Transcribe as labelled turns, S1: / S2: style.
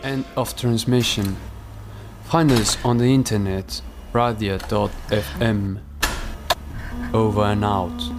S1: End of transmission. Find us on the internet, radio.fm. Over and out.